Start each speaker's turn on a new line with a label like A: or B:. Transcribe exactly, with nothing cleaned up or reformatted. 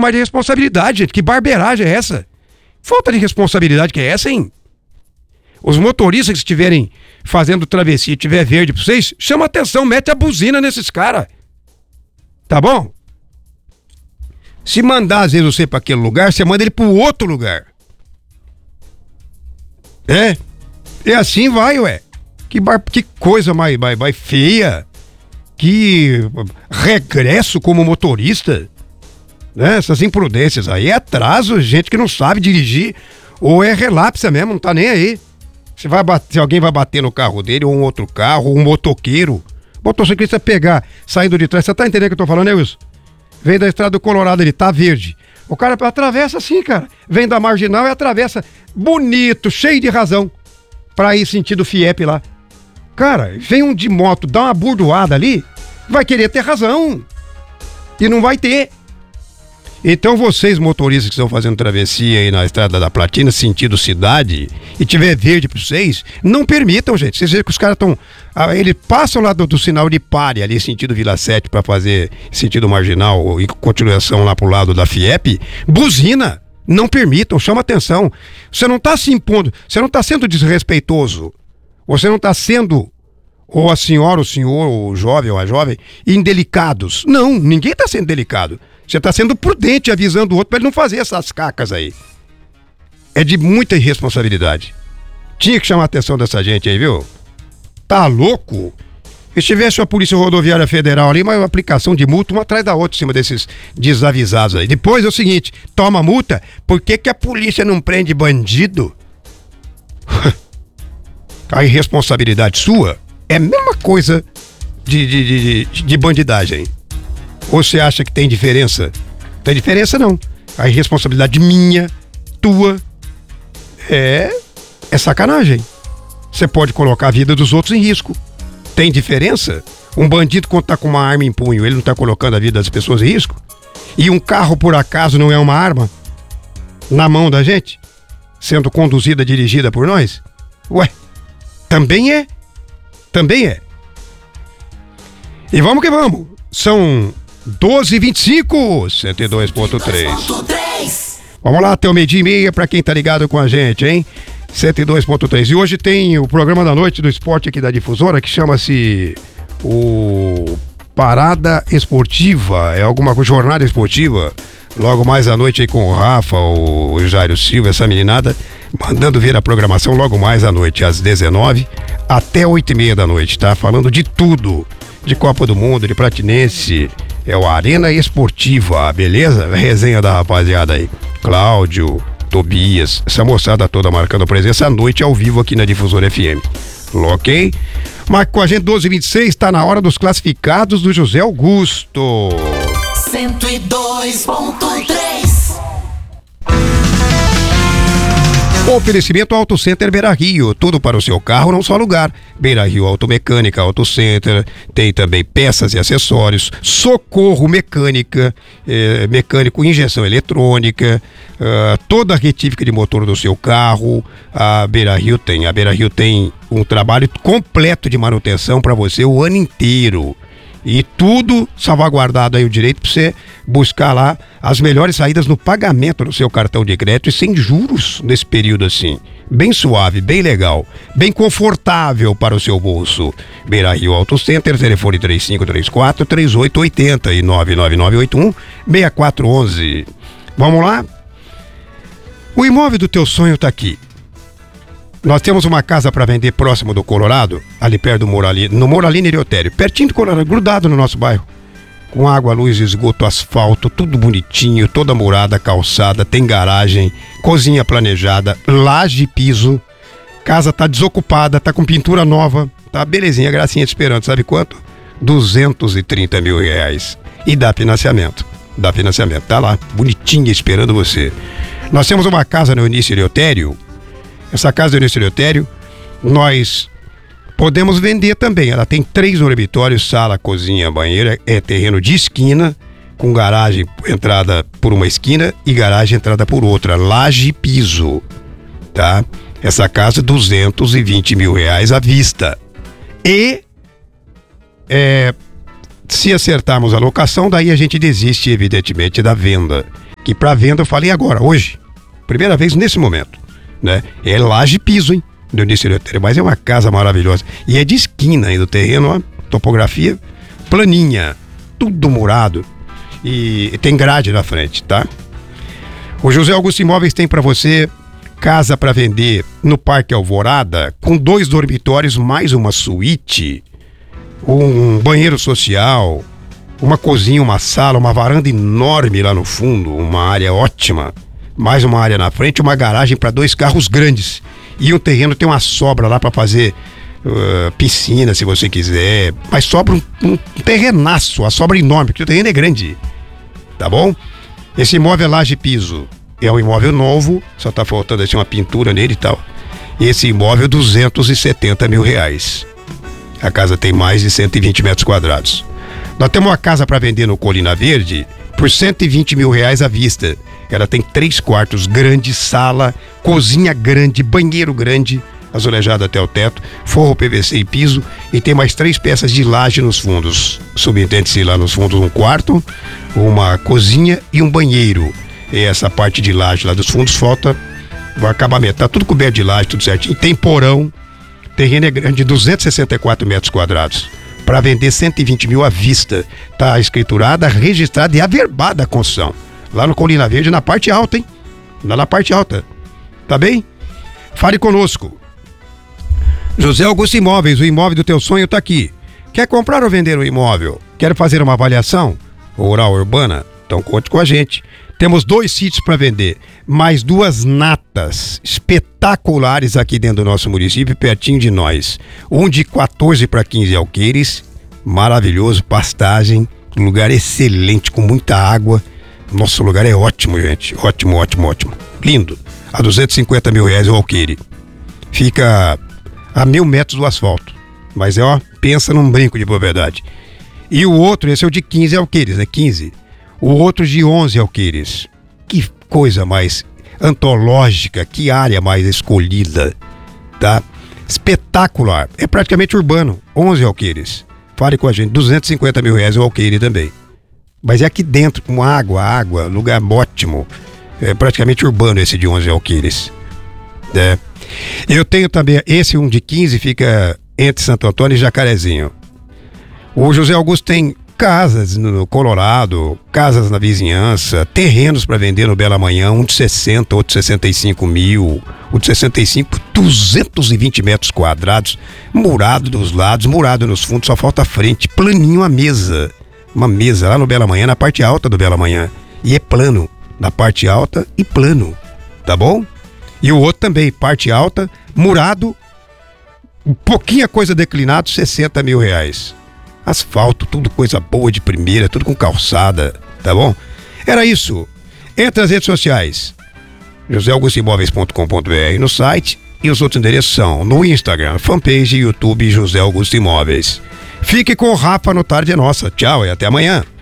A: mais de responsabilidade, gente. Que barbeiragem é essa? Falta de responsabilidade que é essa, hein? Os motoristas que estiverem fazendo travessia e tiver verde pra vocês, chama atenção, mete a buzina nesses caras. Tá bom? Se mandar, às vezes, você pra aquele lugar, você manda ele pro outro lugar. É? E assim vai, ué. Que, bar... que coisa mais, mais, mais feia. Que regresso como motorista. Né? Essas imprudências aí. É atraso, gente que não sabe dirigir. Ou é relapsa mesmo, não tá nem aí. Se, vai bater, se alguém vai bater no carro dele, ou um outro carro, ou um motoqueiro. Motociclista pegar, saindo de trás. Você tá entendendo o que eu tô falando, né, Wilson? Vem da Estrada do Colorado, ele tá verde. O cara atravessa assim, cara. Vem da Marginal e atravessa bonito, cheio de razão. Pra ir sentido Fiep lá. Cara, vem um de moto, dá uma burdoada ali, vai querer ter razão. E não vai ter. Então vocês motoristas que estão fazendo travessia aí na Estrada da Platina, sentido cidade, e tiver verde pra vocês, não permitam, gente. Vocês veem que os caras estão... Ah, eles passam lá do, do sinal de pare ali, sentido Vila sete, pra fazer sentido Marginal e continuação lá pro lado da Fiep, buzina. Não permitam, chama atenção. Você não tá se impondo, você não tá sendo desrespeitoso. Você não tá sendo, ou a senhora, o senhor, ou o jovem, ou a jovem, indelicados. Não, ninguém tá sendo delicado. Você tá sendo prudente, avisando o outro pra ele não fazer essas cacas aí. É de muita irresponsabilidade. Tinha que chamar a atenção dessa gente aí, viu? Tá louco? Se tivesse a Polícia Rodoviária Federal ali, uma aplicação de multa, uma atrás da outra, em cima desses desavisados aí. Depois é o seguinte, toma multa, por que que a polícia não prende bandido? A irresponsabilidade sua é a mesma coisa de, de, de, de, de bandidagem. Ou você acha que tem diferença? Não tem diferença não. A irresponsabilidade minha, tua, é, é sacanagem. Você pode colocar a vida dos outros em risco. Tem diferença? Um bandido, quando tá com uma arma em punho, ele não tá colocando a vida das pessoas em risco? E um carro, por acaso, não é uma arma na mão da gente? Sendo conduzida, dirigida por nós? Ué, também é. Também é. E vamos que vamos. São doze e vinte e cinco, cento e dois ponto três. Vamos lá, até o meio-dia e meia pra quem tá ligado com a gente, hein? cento e dois ponto três. E hoje tem o programa da noite do esporte aqui da Difusora, que chama-se o Parada Esportiva, é alguma coisa, jornada esportiva. Logo mais à noite aí com o Rafa, o Jairo Silva, essa meninada, mandando ver a programação logo mais à noite, às dezenove até oito e meia da noite, tá? Falando de tudo, de Copa do Mundo, de Platinense, é o Arena Esportiva, beleza? Resenha da rapaziada aí, Cláudio, Tobias, essa moçada toda marcando presença à noite ao vivo aqui na Difusora F M. Ok? Marca com a gente doze e vinte e seis, tá na hora dos classificados do José Augusto.
B: cento e dois ponto três.
A: Oferecimento Auto Center Beira Rio, tudo para o seu carro num só lugar. Beira Rio Automecânica, Auto Center, tem também peças e acessórios, socorro mecânica, eh, mecânico, injeção eletrônica, uh, toda a retífica de motor do seu carro, a Beira Rio tem. A Beira Rio tem um trabalho completo de manutenção para você o ano inteiro. E tudo salvaguardado aí o direito para você buscar lá as melhores saídas no pagamento do seu cartão de crédito e sem juros nesse período assim. Bem suave, bem legal, bem confortável para o seu bolso. Beira Rio Auto Center, telefone três cinco três quatro, três oito oito zero e nove nove nove oito um, seis quatro um um. Vamos lá? O imóvel do teu sonho tá aqui. Nós temos uma casa para vender próximo do Colorado, ali perto do Moralina, no Moralina Eriotério, pertinho do Colorado, grudado no nosso bairro. Com água, luz, esgoto, asfalto, tudo bonitinho, toda morada, calçada, tem garagem, cozinha planejada, laje e piso. Casa tá desocupada, tá com pintura nova, tá belezinha, gracinha te esperando, sabe quanto? duzentos e trinta mil reais. E dá financiamento, dá financiamento, tá lá, bonitinha esperando você. Nós temos uma casa no Eunício Eriotério. Essa casa do Eunício Eriotério, nós podemos vender também. Ela tem três dormitórios, sala, cozinha, banheira. É terreno de esquina, com garagem entrada por uma esquina e garagem entrada por outra. Laje e piso, tá? Essa casa, duzentos e vinte mil reais à vista. E é, se acertarmos a locação, daí a gente desiste, evidentemente, da venda. que para venda eu falei agora, hoje. Primeira vez nesse momento, né? É laje e piso, hein? Do início do terreno, mas é uma casa maravilhosa. E é de esquina aí do terreno, ó, topografia planinha, tudo murado. E tem grade na frente, tá? O José Augusto Imóveis tem para você casa para vender no Parque Alvorada, com dois dormitórios, mais uma suíte, um banheiro social, uma cozinha, uma sala, uma varanda enorme lá no fundo, uma área ótima, mais uma área na frente, uma garagem para dois carros grandes. E o terreno tem uma sobra lá para fazer uh, piscina, se você quiser. Mas sobra um, um terrenaço, a sobra enorme, porque o terreno é grande. Tá bom? Esse imóvel é laje e piso. É um imóvel novo, só tá faltando assim uma pintura nele e tal. Esse imóvel, duzentos e setenta mil reais. A casa tem mais de cento e vinte metros quadrados. Nós temos uma casa para vender no Colina Verde por cento e vinte mil reais à vista. Ela tem três quartos, grande sala, cozinha grande, banheiro grande, azulejado até o teto, forro P V C e piso, e tem mais três peças de laje nos fundos. Subentende-se lá nos fundos um quarto, uma cozinha e um banheiro. E essa parte de laje lá dos fundos falta o acabamento. Tá tudo coberto de laje, tudo certinho. Tem porão, terreno é grande, duzentos e sessenta e quatro metros quadrados. Para vender cento e vinte mil à vista. Tá escriturada, registrada e averbada a construção. Lá no Colina Verde, na parte alta, hein? Lá na parte alta. Tá bem? Fale conosco. José Augusto Imóveis, o imóvel do teu sonho tá aqui. Quer comprar ou vender um imóvel? Quer fazer uma avaliação rural urbana? Então conte com a gente. Temos dois sítios para vender, mais duas natas espetaculares aqui dentro do nosso município, pertinho de nós. Um de quatorze para quinze alqueires, maravilhoso, pastagem, lugar excelente, com muita água. Nosso lugar é ótimo, gente, ótimo, ótimo, ótimo. Lindo, a duzentos e cinquenta mil reais o alqueire. Fica a mil metros do asfalto, mas é, ó, pensa num brinco de propriedade. E o outro, esse é o de quinze alqueires, né, quinze. O outro de onze alqueires. Que coisa mais antológica, que área mais escolhida, tá? Espetacular. É praticamente urbano, onze alqueires. Fale com a gente, duzentos e cinquenta mil reais o alqueire também. Mas é aqui dentro, com água, água, lugar ótimo. É praticamente urbano esse de onze alqueires. É. Eu tenho também, esse um de quinze fica entre Santo Antônio e Jacarezinho. O José Augusto tem casas no Colorado, casas na vizinhança, terrenos para vender no Bela Manhã, um de sessenta, outro de sessenta e cinco mil, o de sessenta e cinco, duzentos e vinte metros quadrados, murado dos lados, murado nos fundos, só falta a frente, planinho a mesa, uma mesa lá no Bela Manhã, na parte alta do Bela Manhã, e é plano, na parte alta e plano, tá bom? E o outro também, parte alta, murado, pouquinha coisa declinado, sessenta mil reais. Asfalto, tudo coisa boa de primeira, tudo com calçada, tá bom? Era isso. Entre as redes sociais, josé augusto imóveis ponto com ponto b r no site, e os outros endereços são no Instagram, fanpage, YouTube José Augusto Imóveis. Fique com o Rafa no Tarde é Nossa. Tchau e até amanhã.